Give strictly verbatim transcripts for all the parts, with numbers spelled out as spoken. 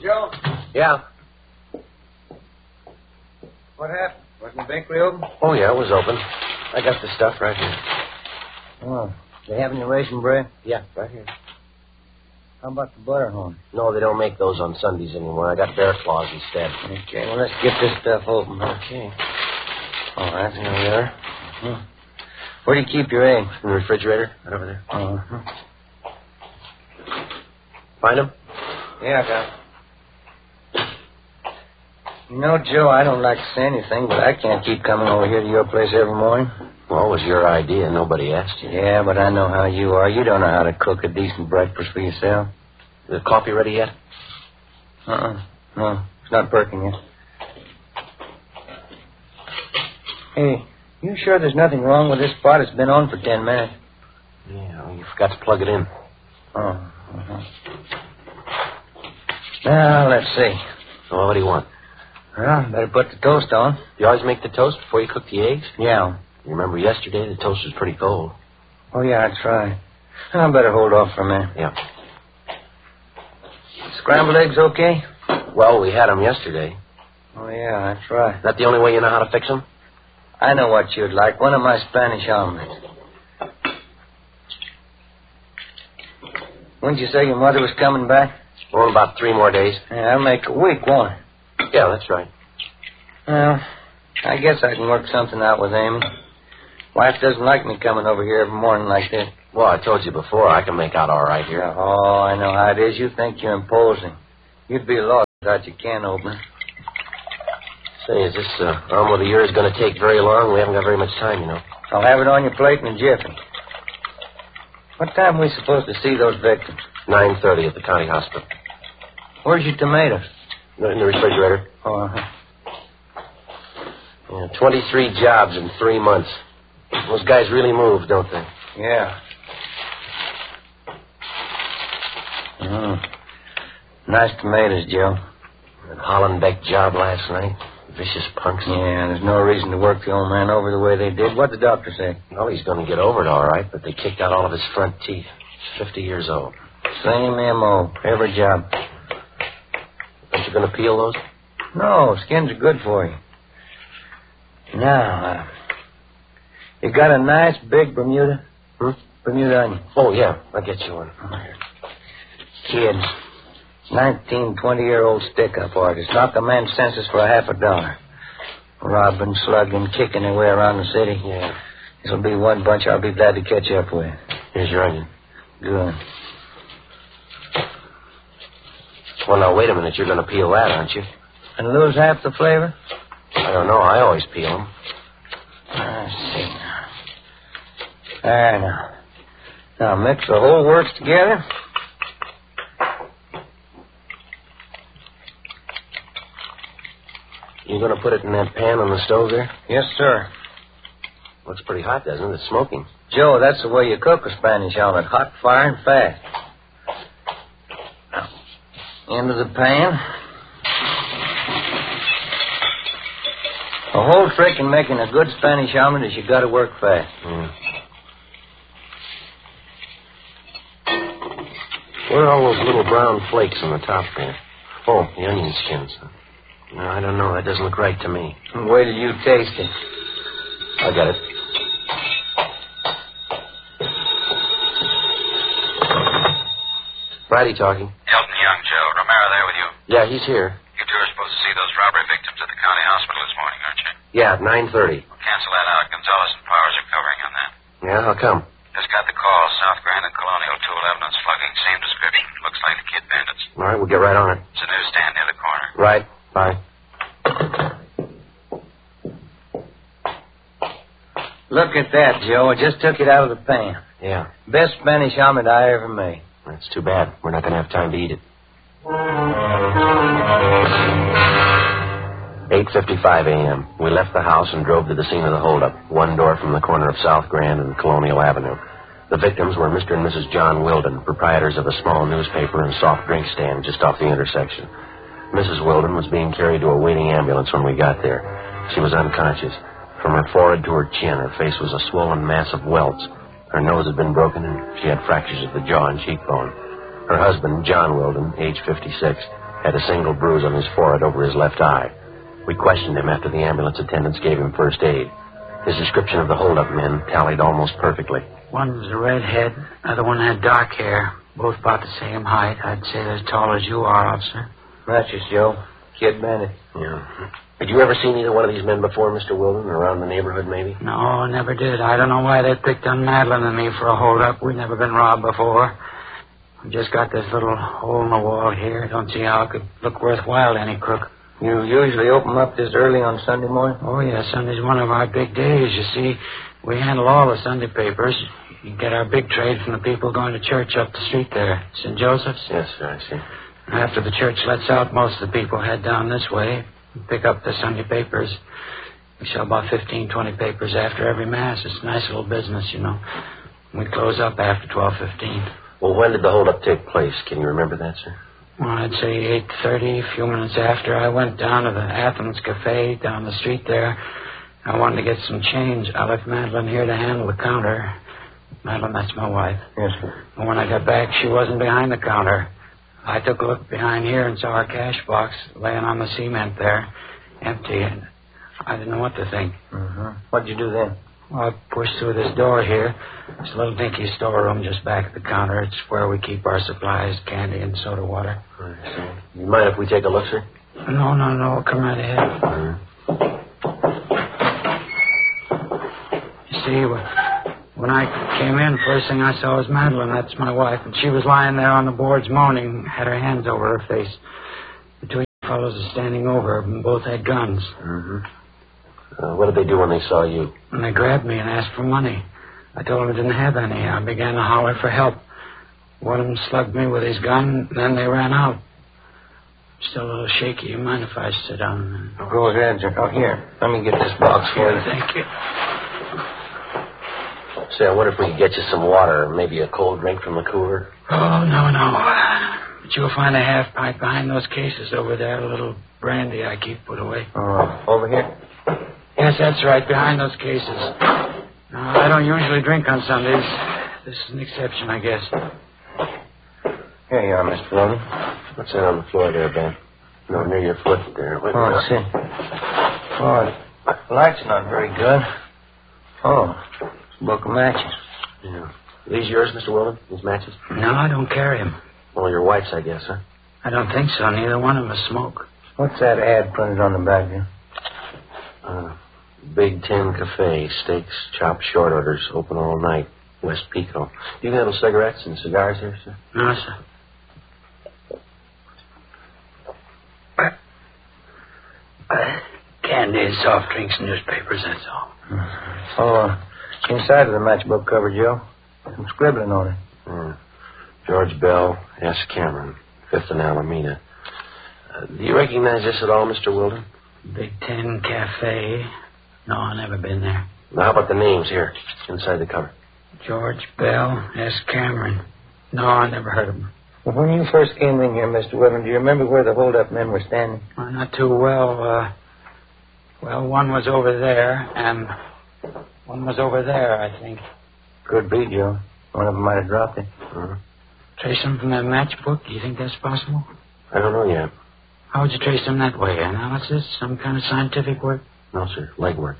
Joe? Yeah. What happened? Wasn't the bakery open? Oh, yeah, it was open. I got the stuff right here. Oh, they have any raisin bread? Yeah, right here. How about the butterhorn? No, they don't make those on Sundays anymore. I got bear claws instead. Okay, well, let's get this stuff open. Okay. All right. There we are. Hmm. Where do you keep your eggs? In the refrigerator, right over there. Uh-huh. Find them? Yeah, I got it. You know, Joe, I don't like to say anything, but I can't keep coming over here to your place every morning. Well, it was your idea. Nobody asked you. Yeah, but I know how you are. You don't know how to cook a decent breakfast for yourself. Is the coffee ready yet? Uh-uh. No, it's not perking yet. Hey, you sure there's nothing wrong with this pot? It's been on for ten minutes. Yeah, well, you forgot to plug it in. Oh, uh-huh. Now, let's see. Well, what do you want? Well, better put the toast on. You always make the toast before you cook the eggs? Yeah. You remember yesterday the toast was pretty cold. Oh, yeah, that's right. I better hold off for a minute. Yeah. Scrambled eggs okay? Well, we had them yesterday. Oh, yeah, that's right. Is that the only way you know how to fix them? I know what you'd like. One of my Spanish omelets. When'd you say your mother was coming back? Well, in about three more days. Yeah, I'll make a week, won't it? Yeah, that's right. Well, I guess I can work something out with Amy. Wife doesn't like me coming over here every morning like this. Well, I told you before, I can make out all right here. Oh, I know how it is. You think you're imposing. You'd be lost without your can opener. Say, is this uh, omelet of yours going to take very long? We haven't got very much time, you know. I'll have it on your plate in a jiffy. What time are we supposed to see those victims? nine thirty at the county hospital. Where's your tomatoes? In the refrigerator. Oh, uh-huh. Yeah, twenty-three jobs in three months. Those guys really move, don't they? Yeah. Mm. Nice tomatoes, Joe. That Hollenbeck job last night. Vicious punks. Yeah, there's no reason to work the old man over the way they did. What'd the doctor say? Well, he's going to get over it all right, but they kicked out all of his front teeth. He's fifty years old. Same M O every job. Aren't you going to peel those? No, skins are good for you. Now, uh, you got a nice big Bermuda? Hmm? Bermuda onion. Oh, yeah. I'll get you one. Kid. Nineteen, twenty-year-old stick-up artist. Knock a man's senses for a half a dollar. Robbing, slugging, kicking their way around the city. Yeah. This'll be one bunch I'll be glad to catch up with. Here's your onion. Good. Well, now, wait a minute. You're going to peel that, aren't you? And lose half the flavor? I don't know. I always peel them. I see now. There now. Now mix the whole works together. You going to put it in that pan on the stove there? Yes, sir. Looks pretty hot, doesn't it? It's smoking. Joe, that's the way you cook a Spanish omelet. Hot, fire, and fast. Now, into the pan. The whole trick in making a good Spanish omelet is you got to work fast. Mm. Where are all those little brown flakes on the top there? Oh, the onion skins. No, I don't know. That doesn't look right to me. Wait till you taste it. I got it. Friday talking. Elton Young, Joe. Romero there with you? Yeah, he's here. You two are supposed to see those robbery victims at the county hospital this morning, aren't you? Yeah, at nine thirty. Well, cancel that out. Gonzalez and Powers are covering on that. Yeah, how come? Just got the call. South Grand and Colonial, two eleven on slugging. Same description. Looks like the kid bandits. All right, we'll get right on it. It's a newsstand near the corner. Right. Bye. Look at that, Joe. I just took it out of the pan. Yeah. Best Spanish omelet I ever made. That's too bad. We're not going to have time to eat it. eight fifty-five a.m. We left the house and drove to the scene of the holdup, one door from the corner of South Grand and Colonial Avenue. The victims were Mister and Missus John Wilden, proprietors of a small newspaper and soft drink stand just off the intersection. Missus Wilden was being carried to a waiting ambulance when we got there. She was unconscious. From her forehead to her chin, her face was a swollen mass of welts. Her nose had been broken, and she had fractures of the jaw and cheekbone. Her husband, John Wilden, age fifty-six, had a single bruise on his forehead over his left eye. We questioned him after the ambulance attendants gave him first aid. His description of the hold-up men tallied almost perfectly. One was a redhead, another one had dark hair, both about the same height. I'd say they're as tall as you are, officer. Matches, Joe. Kid Bandit. Yeah. Had you ever seen either one of these men before, Mister Wilden, around the neighborhood, maybe? No, never did. I don't know why they picked on Madeline and me for a hold-up. We've never been robbed before. We just got this little hole in the wall here. Don't see how it could look worthwhile to any crook. You usually open up this early on Sunday morning? Oh, yeah, Sunday's one of our big days. You see, we handle all the Sunday papers. You get our big trade from the people going to church up the street there, Saint Joseph's. Yes, sir, I see. After the church lets out, most of the people head down this way and pick up the Sunday papers. We sell about fifteen, twenty papers after every Mass. It's a nice little business, you know. We close up after twelve fifteen. Well, when did the holdup take place? Can you remember that, sir? Well, I'd say eight thirty, a few minutes after. I went down to the Athens Cafe down the street there. I wanted to get some change. I left Madeline here to handle the counter. Madeline, that's my wife. Yes, sir. And when I got back, she wasn't behind the counter. I took a look behind here and saw her cash box laying on the cement there, empty, and I didn't know what to think. Mm-hmm. What'd you do then? Well, I pushed through this door here. It's a little dinky storeroom just back at the counter. It's where we keep our supplies, candy and soda water. I see. You mind if we take a look, sir? No, no, no. Come right ahead. Mm-hmm. You see, when I came in, first thing I saw was Madeline. That's my wife. And she was lying there on the boards moaning, had her hands over her face. The two fellows are standing over her, and both had guns. Mm-hmm. Uh, what did they do when they saw you? And they grabbed me and asked for money. I told them I didn't have any. I began to holler for help. One of them slugged me with his gun, and then they ran out. Still a little shaky. You mind if I sit down? Go ahead, sir. Oh, here. Let me get this box for you. Thank you. Say, I wonder if we could get you some water, or maybe a cold drink from the cooler. Oh, no, no. But you'll find a half pint behind those cases over there, a little brandy I keep put away. Oh, over here? Yes, that's right, behind those cases. No, I don't usually drink on Sundays. This is an exception, I guess. Here you are, Mister Wilden. What's that on the floor there, Ben? No, near your foot there. What, Oh, I see. Oh, the light's not very good. Oh, it's a book of matches. Yeah. Are these yours, Mister Wilden? These matches? No, I don't carry them. Well, your wife's, I guess, huh? I don't think so. Neither one of us smoke. What's that ad printed on the back here? Uh, Big Ten Cafe, steaks, chopped short orders, open all night, West Pico. Do you handle cigarettes and cigars here, sir? No, sir. Candy, soft drinks, newspapers, that's all. Oh, uh, inside of the matchbook cover, Joe. I'm scribbling on it. Mm. George Bell, S. Cameron, Fifth and Alameda. Uh, do you recognize this at all, Mister Wilden? Big Ten Cafe. No, I've never been there. Now, how about the names here, inside the cover? George Bell, S. Cameron. No, I never heard of him. Well, when you first came in here, Mister Wilden, do you remember where the hold-up men were standing? Well, not too well. Uh, well, one was over there, and one was over there, I think. Could be, Joe. One of them might have dropped it. Uh-huh. Trace them from that matchbook? Do you think that's possible? I don't know yet. How would you trace them that way? Analysis? Some kind of scientific work? No, sir. Legwork.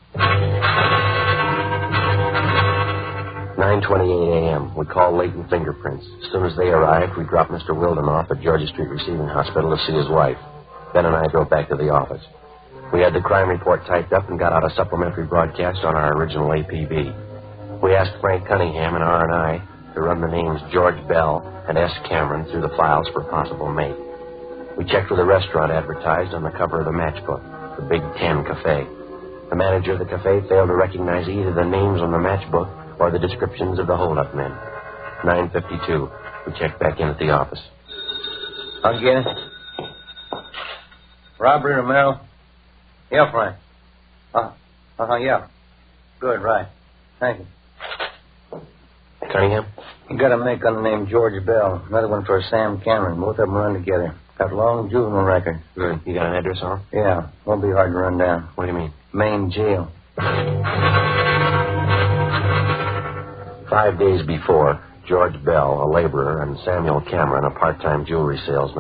nine twenty-eight a.m. We call Leighton Fingerprints. As soon as they arrived, we dropped Mister Wilden off at Georgia Street Receiving Hospital to see his wife. Ben and I drove back to the office. We had the crime report typed up and got out a supplementary broadcast on our original A P B. We asked Frank Cunningham and R and I to run the names George Bell and S. Cameron through the files for possible mate. We checked for the restaurant advertised on the cover of the matchbook, the Big Ten Cafe. The manager of the cafe failed to recognize either the names on the matchbook or the descriptions of the hold-up men. nine fifty-two. We checked back in at the office. I'll get it. Robbery, Romero? Yeah, Frank. Uh, uh-huh, yeah. Good, right. Thank you. Cunningham? You got a make on the name George Bell. Another one for Sam Cameron. Both of them run together. Got a long juvenile record. Good. You got an address on them? Yeah. Won't be hard to run down. What do you mean? Main jail. Five days before, George Bell, a laborer, and Samuel Cameron, a part-time jewelry salesman,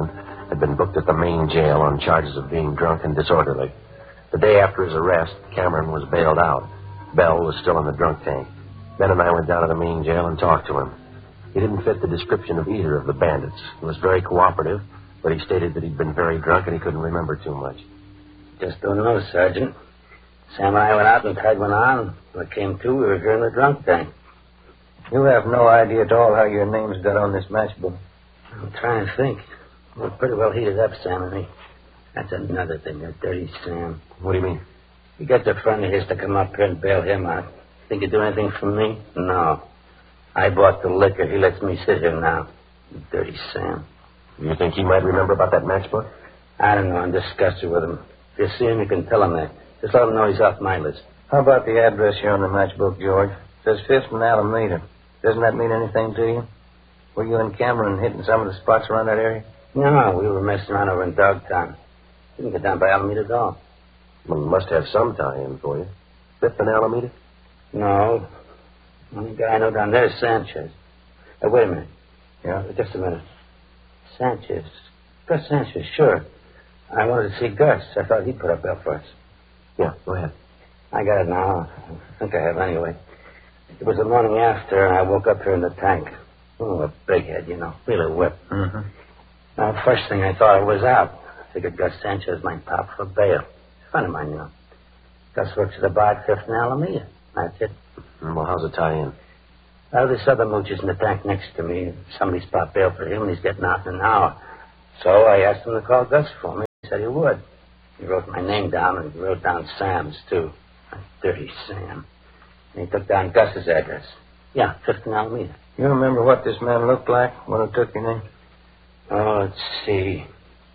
had been booked at the main jail on charges of being drunk and disorderly. The day after his arrest, Cameron was bailed out. Bell was still in the drunk tank. Ben and I went down to the main jail and talked to him. He didn't fit the description of either of the bandits. He was very cooperative, but he stated that he'd been very drunk and he couldn't remember too much. Just don't know, Sergeant. Sam and I went out and tied one on. When it came to, we were here in the drunk tank. You have no idea at all how your names got on this matchbook. I'm trying to think. We're pretty well heated up, Sam and me. That's another thing, that dirty Sam. What do you mean? He gets a friend of his to come up here and bail him out. Think he'd do anything for me? No. I bought the liquor. He lets me sit here now. Dirty Sam. You think he might remember about that matchbook? I don't know. I'm disgusted with him. If you see him, you can tell him that. Just let him know he's off my list. How about the address here on the matchbook, George? It says Fifth and Alameda. Doesn't that mean anything to you? Were you and Cameron hitting some of the spots around that area? No, we were messing around over in Dogtown. Didn't get down by Alameda at all. Well, it must have some tie-in for you. Fifth and Alameda? No. The only guy I know down there is Sanchez. Uh, wait a minute. Yeah? Just a minute. Sanchez. Gus Sanchez, sure. I wanted to see Gus. I thought he'd put up bail for us. Yeah, go ahead. I got it now. I think I have anyway. It was the morning after, and I woke up here in the tank. Oh, a big head, you know. Really whipped. Mm-hmm. Now, first thing I thought I was out. I figured Gus Sanchez might pop for bail. A friend of mine, you know. Gus works at the bar at Fifth and Alameda. That's it. Well, how's it tie in? Well, this other mooch is in the tank next to me. Somebody's popped bail for him, and he's getting out in an hour. So I asked him to call Gus for me. He said he would. He wrote my name down, and he wrote down Sam's, too. That dirty Sam. And he took down Gus's address. Yeah, Fifth and Alameda. You remember what this man looked like when he took your name? Oh, let's see.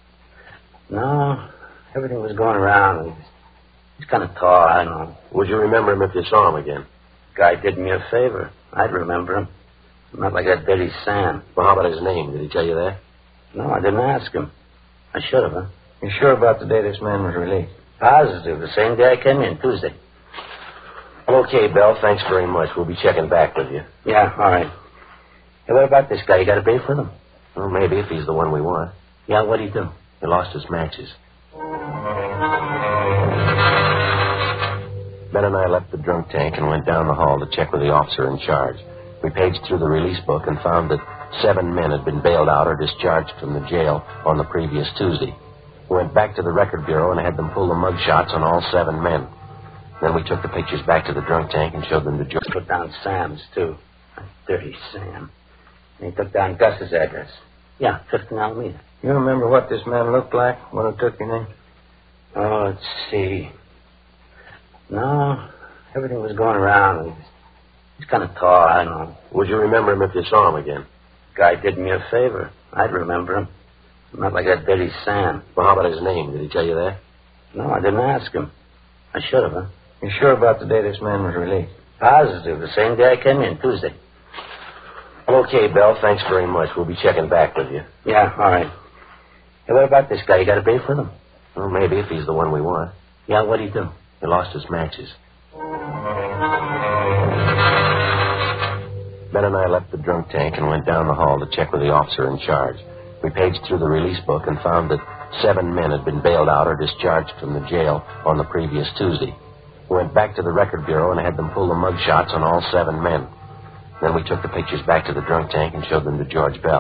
No, everything was going around. He's, he's kind of tall, I don't know. Would you remember him if you saw him again? Guy did me a favor. I'd remember him. Not like that dirty Sam. Well, how about his name? Did he tell you that? No, I didn't ask him. I should have, huh? You sure about the day this man was released? Positive. The same day I came in, Tuesday. Okay, Bell, thanks very much. We'll be checking back with you. Yeah, all right. Hey, what about this guy? You got to pay for him? Well, maybe, if he's the one we want. Yeah, what'd he do? He lost his matches. Ben and I left the drunk tank and went down the hall to check with the officer in charge. We paged through the release book and found that seven men had been bailed out or discharged from the jail on the previous Tuesday. We went back to the record bureau and had them pull the mug shots on all seven men. Then we took the pictures back to the drunk tank and showed them to George. Put down Sam's, too. That dirty Sam. And he took down Gus's address. Yeah, Fifth and Alameda. You remember what this man looked like when he took your name? Oh, let's see. No, everything was going around. He's, he's kind of tall, I don't know. Would you remember him if you saw him again? Guy did me a favor. I'd remember him. Not like that dirty Sam. Well, how about his name? Did he tell you that? No, I didn't ask him. I should have, huh? You sure about the day this man was released? Positive. The same day I came in, Tuesday. Okay, Bell, thanks very much. We'll be checking back with you. Yeah, all right. Hey, what about this guy? You got to pay for him? Well, maybe, if he's the one we want. Yeah, what'd he do? He lost his matches. Ben and I left the drunk tank and went down the hall to check with the officer in charge. We paged through the release book and found that seven men had been bailed out or discharged from the jail on the previous Tuesday. We went back to the record bureau and had them pull the mug shots on all seven men. Then we took the pictures back to the drunk tank and showed them to George Bell.